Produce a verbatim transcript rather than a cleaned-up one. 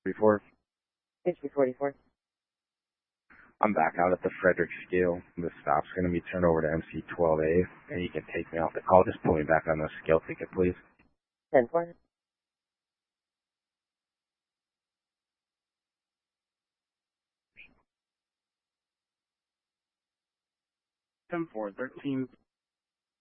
Before H P forty-four. I'm back out at the Frederick scale. The stop's going to be turned over to M C twelve A, and you can take me off the call. Just pull me back on the scale ticket, please. ten four. ten four, thirteen